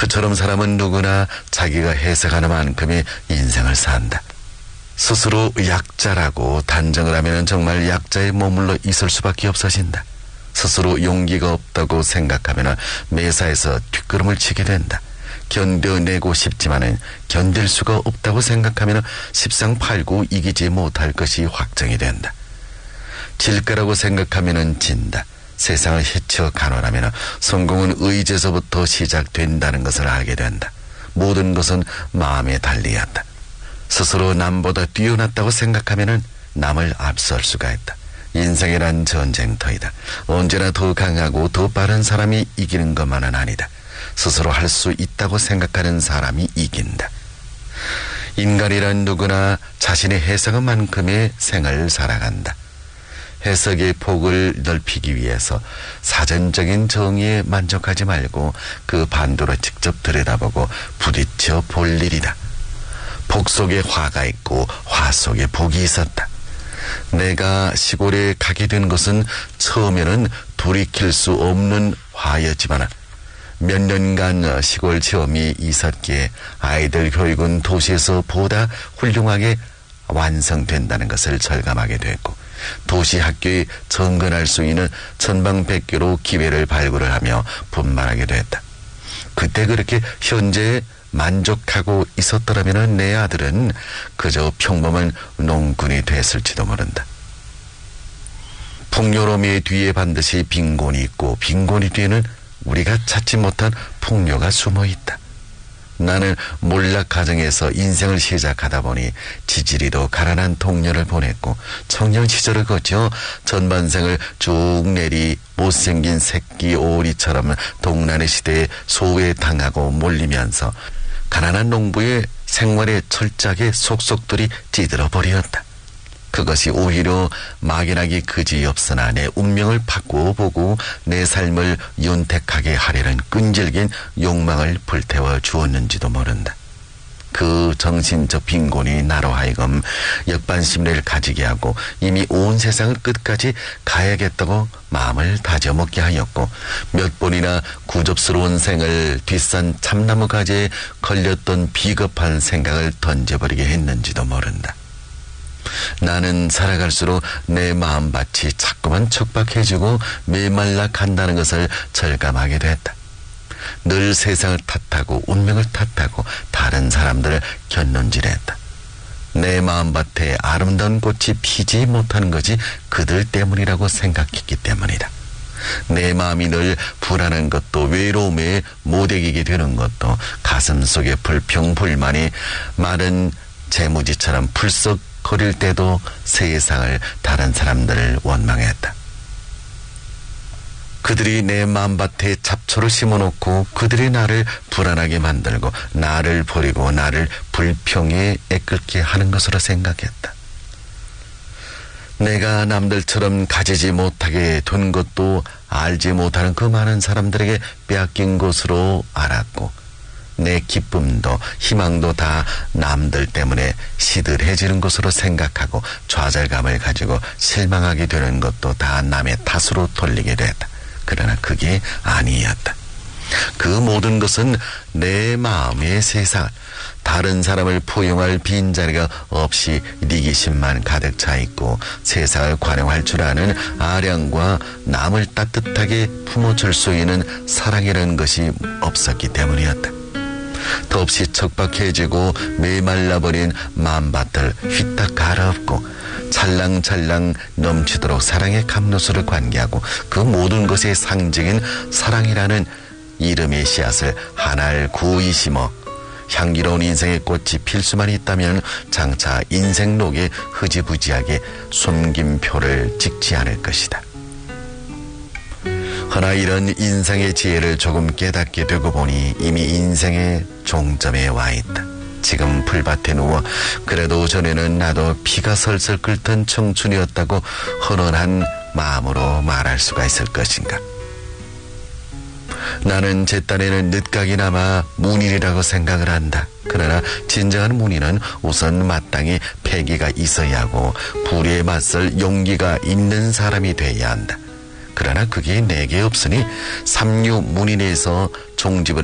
그처럼 사람은 누구나 자기가 해석하는 만큼의 인생을 산다. 스스로 약자라고 단정을 하면 정말 약자에 머물러 있을 수밖에 없어진다. 스스로 용기가 없다고 생각하면 매사에서 뒷걸음을 치게 된다. 견뎌내고 싶지만은 견딜 수가 없다고 생각하면 십상팔구 이기지 못할 것이 확정이 된다. 질 거라고 생각하면 진다. 세상을 헤쳐 가노라면 성공은 의지에서부터 시작된다는 것을 알게 된다. 모든 것은 마음에 달려야 한다. 스스로 남보다 뛰어났다고 생각하면 남을 앞설 수가 있다. 인생이란 전쟁터이다. 언제나 더 강하고 더 빠른 사람이 이기는 것만은 아니다. 스스로 할 수 있다고 생각하는 사람이 이긴다. 인간이란 누구나 자신의 해석한 만큼의 생을 살아간다. 해석의 폭을 넓히기 위해서 사전적인 정의에 만족하지 말고 그 반도로 직접 들여다보고 부딪혀 볼 일이다. 복 속에 화가 있고 화 속에 복이 있었다. 내가 시골에 가게 된 것은 처음에는 돌이킬 수 없는 화였지만 몇 년간 시골 체험이 있었기에 아이들 교육은 도시에서 보다 훌륭하게 완성된다는 것을 절감하게 됐고 도시 학교에 정근할 수 있는 천방백교로 기회를 발굴을 하며 분만하게 됐다. 그때 그렇게 현재에 만족하고 있었더라면 내 아들은 그저 평범한 농군이 됐을지도 모른다. 풍요로움의 뒤에 반드시 빈곤이 있고 빈곤이 뒤에는 우리가 찾지 못한 풍요가 숨어 있다. 나는 몰락 가정에서 인생을 시작하다 보니 지지리도 가난한 동년을 보냈고 청년 시절을 거쳐 전반생을 쭉 내리 못생긴 새끼 오리처럼 동란의 시대에 소외당하고 몰리면서 가난한 농부의 생활의 철작에 속속들이 찌들어 버렸다. 그것이 오히려 막연하기 그지없으나 내 운명을 바꾸어 보고 내 삶을 윤택하게 하려는 끈질긴 욕망을 불태워 주었는지도 모른다. 그 정신적 빈곤이 나로 하여금 역반심리를 가지게 하고 이미 온 세상을 끝까지 가야겠다고 마음을 다져먹게 하였고 몇 번이나 구접스러운 생을 뒷산 참나무 가지에 걸렸던 비겁한 생각을 던져버리게 했는지도 모른다. 나는 살아갈수록 내 마음밭이 자꾸만 척박해지고 메말라 간다는 것을 절감하게 됐다. 늘 세상을 탓하고 운명을 탓하고 다른 사람들을 곁눈질했다. 내 마음밭에 아름다운 꽃이 피지 못하는 것이 그들 때문이라고 생각했기 때문이다. 내 마음이 늘 불안한 것도 외로움에 못이기게 되는 것도 가슴 속에 불평불만이 마른 재무지처럼 풀썩 거릴 때도 세상을 다른 사람들을 원망했다. 그들이 내 마음밭에 잡초를 심어놓고 그들이 나를 불안하게 만들고 나를 버리고 나를 불평에 애끓게 하는 것으로 생각했다. 내가 남들처럼 가지지 못하게 된 것도 알지 못하는 그 많은 사람들에게 빼앗긴 것으로 알았고 내 기쁨도 희망도 다 남들 때문에 시들해지는 것으로 생각하고 좌절감을 가지고 실망하게 되는 것도 다 남의 탓으로 돌리게 됐다. 그러나 그게 아니었다. 그 모든 것은 내 마음의 세상, 다른 사람을 포용할 빈자리가 없이 니기심만 가득 차 있고 세상을 관용할 줄 아는 아량과 남을 따뜻하게 품어줄 수 있는 사랑이라는 것이 없었기 때문이었다. 더없이 척박해지고 메말라버린 마음밭을 휘딱 갈아엎고 찰랑찰랑 넘치도록 사랑의 감로수를 관계하고 그 모든 것의 상징인 사랑이라는 이름의 씨앗을 한알 구이 심어 향기로운 인생의 꽃이 필 수만 있다면 장차 인생록에 흐지부지하게 숨김표를 찍지 않을 것이다. 허나 이런 인생의 지혜를 조금 깨닫게 되고 보니 이미 인생의 종점에 와 있다. 지금 풀밭에 누워 그래도 전에는 나도 피가 설설 끓던 청춘이었다고 헌헌한 마음으로 말할 수가 있을 것인가. 나는 제 딴에는 늦각이나마 문인이라고 생각을 한다. 그러나 진정한 문인은 우선 마땅히 패기가 있어야 하고 불의에 맞설 용기가 있는 사람이 돼야 한다. 그러나 그게 내게 없으니 삼류 문인에서 종집을